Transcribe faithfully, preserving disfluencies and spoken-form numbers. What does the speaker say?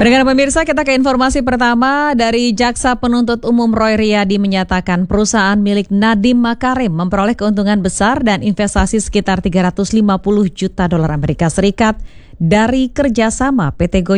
Pendengar pemirsa, kita ke informasi pertama dari Jaksa Penuntut Umum Roy Riyadi menyatakan perusahaan milik Nadiem Makarim memperoleh keuntungan besar dan investasi sekitar tiga ratus lima puluh juta dolar Amerika Serikat dari kerjasama P T Gojek